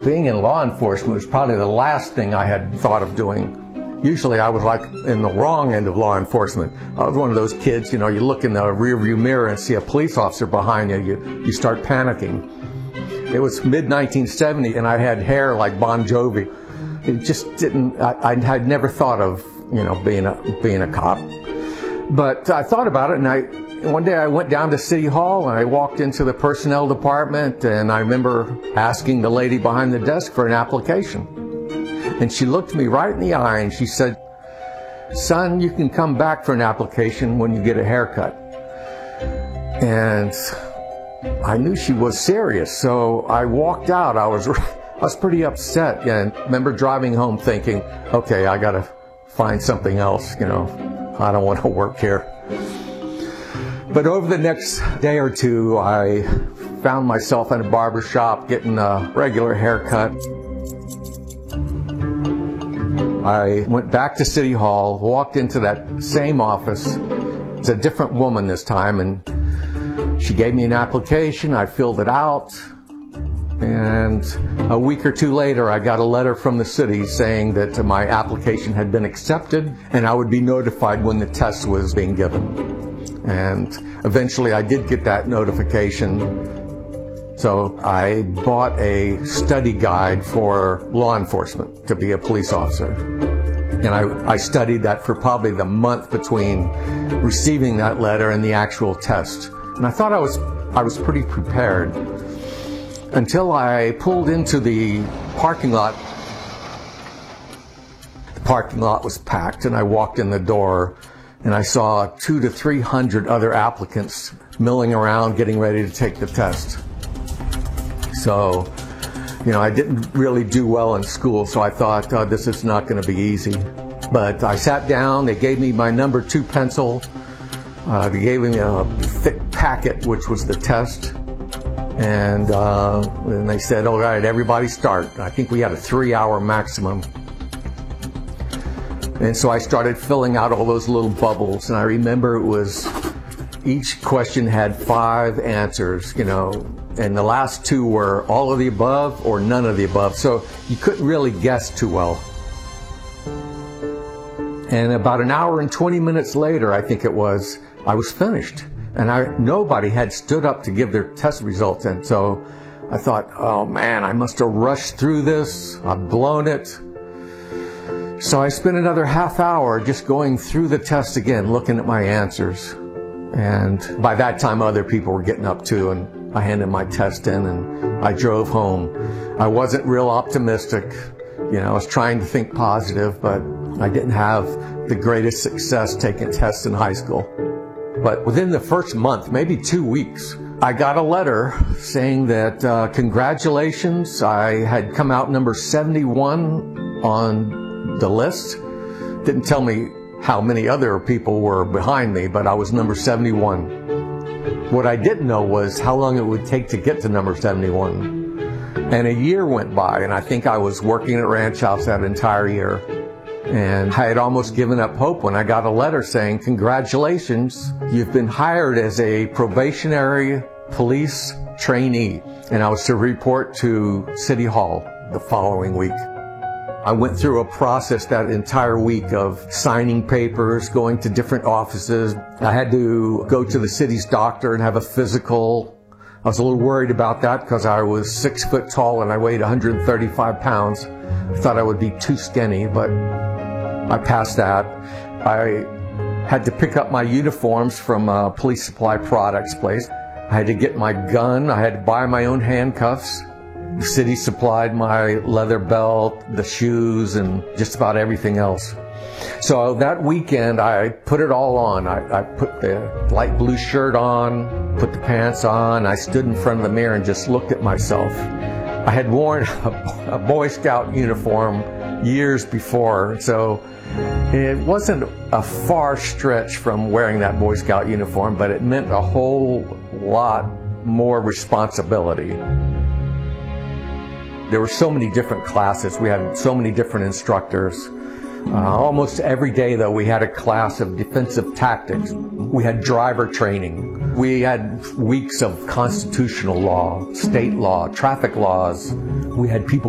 Being in law enforcement was probably the last thing I had thought of doing. Usually I was like in the wrong end of law enforcement. I was one of those kids, you look in the rearview mirror and see a police officer behind you, you start panicking. It was mid-1970 and I had hair like Bon Jovi. It just didn't, I had never thought of, being a cop. But I thought about it, and one day I went down to City Hall and I walked into the personnel department, and I remember asking the lady behind the desk for an application. And she looked me right in the eye and she said, "Son, you can come back for an application when you get a haircut." And I knew she was serious, so I walked out. I was pretty upset, and I remember driving home thinking, okay, I gotta find something else, I don't want to work here. But over the next day or two, I found myself in a barber shop getting a regular haircut. I went back to City Hall, walked into that same office. It's a different woman this time, and she gave me an application. I filled it out, and a week or two later I got a letter from the city saying that my application had been accepted and I would be notified when the test was being given. And eventually I did get that notification. So I bought a study guide for law enforcement to be a police officer. And I studied that for probably the month between receiving that letter and the actual test. And I thought I was pretty prepared until I pulled into the parking lot. The parking lot was packed, and I walked in the door and I saw 200 to 300 other applicants milling around getting ready to take the test. So, I didn't really do well in school, so I thought, this is not going to be easy. But I sat down, they gave me my number 2 pencil, they gave me a thick packet, which was the test, and they said, all right, everybody start. I think we had a 3-hour maximum. And so I started filling out all those little bubbles, and I remember each question had 5 answers, and the last 2 were all of the above or none of the above, so you couldn't really guess too well. And about an hour and 20 minutes later, I think it was, I was finished. And nobody had stood up to give their test results, and so I thought, oh man, I must have rushed through this, I've blown it. So I spent another half hour just going through the test again, looking at my answers. And by that time, other people were getting up too, and I handed my test in and I drove home. I wasn't real optimistic. I was trying to think positive, but I didn't have the greatest success taking tests in high school. But within the first month, maybe 2 weeks, I got a letter saying that congratulations, I had come out number 71 on the list. Didn't tell me how many other people were behind me, but I was number 71. What I didn't know was how long it would take to get to number 71. And a year went by, and I think I was working at Ranch House that entire year. And I had almost given up hope when I got a letter saying, congratulations, you've been hired as a probationary police trainee. And I was to report to City Hall the following week. I went through a process that entire week of signing papers, going to different offices. I had to go to the city's doctor and have a physical. I was a little worried about that because I was 6 foot tall and I weighed 135 pounds. I thought I would be too skinny, but I passed that. I had to pick up my uniforms from a police supply products place. I had to get my gun. I had to buy my own handcuffs. The city supplied my leather belt, the shoes, and just about everything else. So that weekend, I put it all on. I put the light blue shirt on, put the pants on. I stood in front of the mirror and just looked at myself. I had worn a Boy Scout uniform years before, so it wasn't a far stretch from wearing that Boy Scout uniform, but it meant a whole lot more responsibility. There were so many different classes. We had so many different instructors. Almost every day, though, we had a class of defensive tactics. We had driver training. We had weeks of constitutional law, state law, traffic laws. We had people